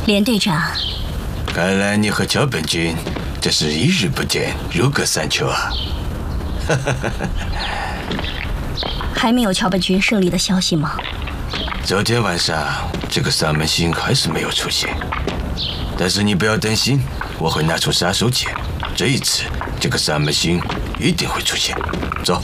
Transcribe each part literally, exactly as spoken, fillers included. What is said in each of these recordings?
连队长， 看来你和桥本君这是一日不见，如隔三秋啊！ 还没有桥本君胜利的消息吗？ 昨天晚上这个三门星还是没有出现，但是你不要担心，我会拿出杀手锏，这一次这个三门星一定会出现。走。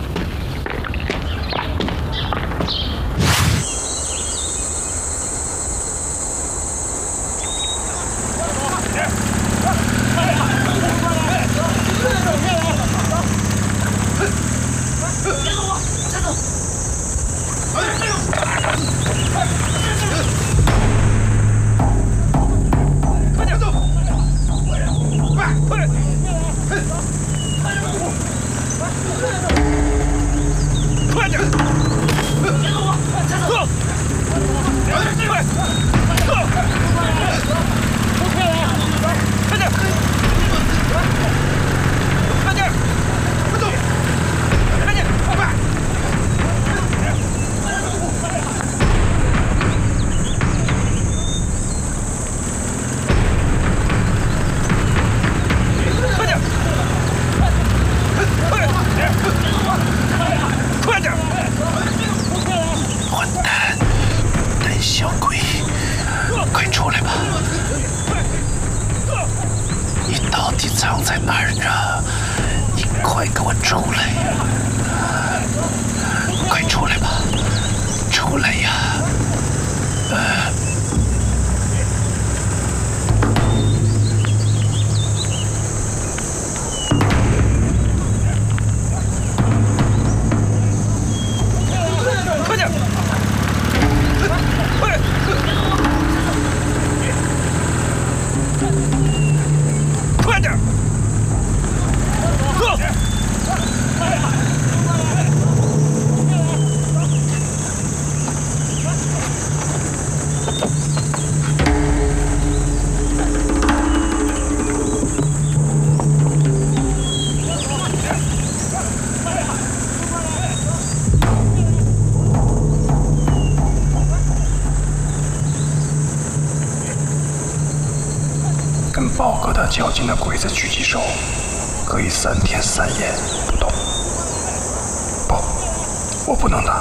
豹哥的较劲的鬼子狙击手，可以三天三夜不动。不，我不能打，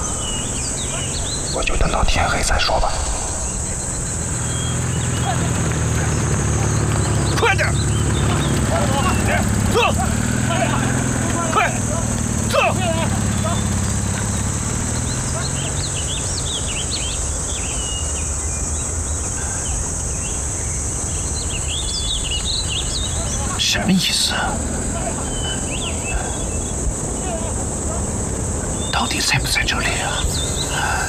我就等到天黑再说吧。 快点！走！快走！ 什么意思？到底在不在这里啊？